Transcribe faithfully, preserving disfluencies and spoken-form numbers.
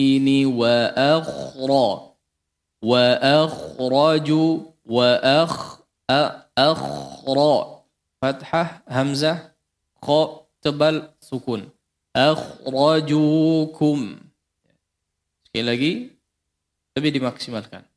ini wa akhra wa akhraju wa akh a- akhra fathah hamzah kha tebal sukun akhrajukum. Sekali lagi lebih dimaksimalkan.